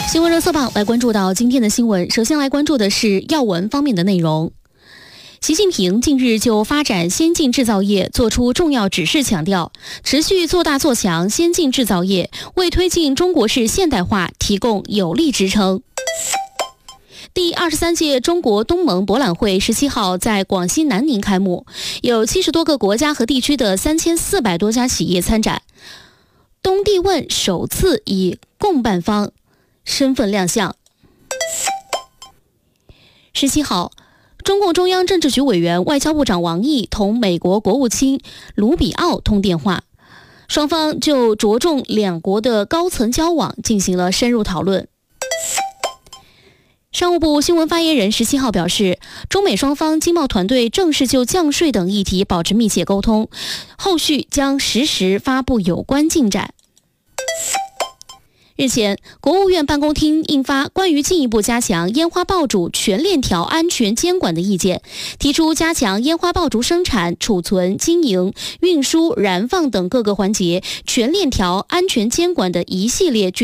新闻热搜榜来关注到今天的新闻，首先来关注的是要闻方面的内容。习近平近日就发展先进制造业作出重要指示，强调持续做大做强先进制造业，为推进中国式现代化提供有力支撑。第23届中国东盟博览会17号在广西南宁开幕，有70多个国家和地区的3400多家企业参展。东帝汶首次以共办方身份亮相。17号，中共中央政治局委员、外交部长王毅同美国国务卿卢比奥通电话，双方就着重两国的高层交往进行了深入讨论。商务部新闻发言人17号表示，中美双方经贸团队正式就降税等议题保持密切沟通，后续将实时发布有关进展。日前，国务院办公厅印发关于进一步加强烟花爆竹全链条安全监管的意见，提出加强烟花爆竹生产、储存、经营、运输、燃放等各个环节全链条安全监管的一系列